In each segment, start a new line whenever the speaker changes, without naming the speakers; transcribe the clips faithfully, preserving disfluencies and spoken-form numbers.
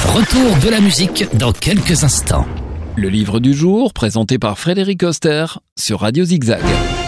Retour de la musique dans quelques instants.
Le livre du jour, présenté par Frédéric Oster sur Radio Zigzag.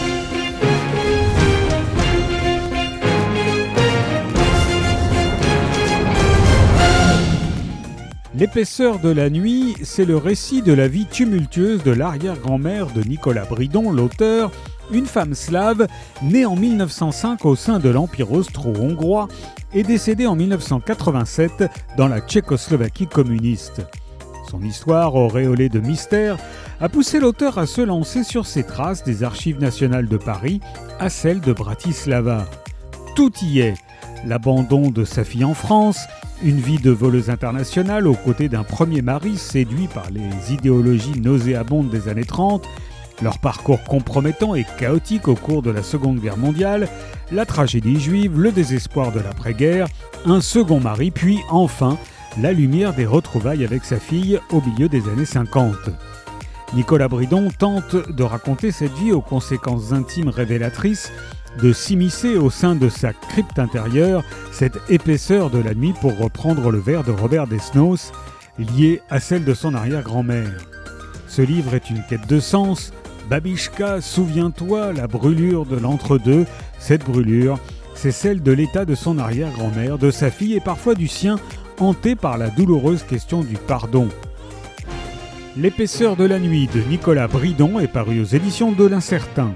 L'épaisseur de la nuit, c'est le récit de la vie tumultueuse de l'arrière-grand-mère de Nicolas Bridon, l'auteur, une femme slave, née en mille neuf cent cinq au sein de l'Empire austro-hongrois et décédée en mille neuf cent quatre-vingt-sept dans la Tchécoslovaquie communiste. Son histoire, auréolée de mystère, a poussé l'auteur à se lancer sur ses traces des Archives nationales de Paris à celles de Bratislava. Tout y est. L'abandon de sa fille en France, une vie de voleuse internationale aux côtés d'un premier mari séduit par les idéologies nauséabondes des années trente, leur parcours compromettant et chaotique au cours de la Seconde Guerre mondiale, la tragédie juive, le désespoir de l'après-guerre, un second mari, puis enfin la lumière des retrouvailles avec sa fille au milieu des années cinquante. Nicolas Bridon tente de raconter cette vie aux conséquences intimes révélatrices, de s'immiscer au sein de sa crypte intérieure, cette épaisseur de la nuit pour reprendre le vers de Robert Desnos, lié à celle de son arrière-grand-mère. Ce livre est une quête de sens. Babichka, souviens-toi, la brûlure de l'entre-deux, cette brûlure, c'est celle de l'état de son arrière-grand-mère, de sa fille et parfois du sien, hanté par la douloureuse question du pardon. L'épaisseur de la nuit de Nicolas Bridon est paru aux éditions de l'Incertain.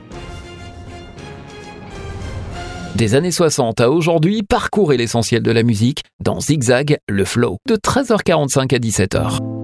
Des années soixante à aujourd'hui, parcourez l'essentiel de la musique dans Zigzag, le Flow, de treize heures quarante-cinq à dix-sept heures.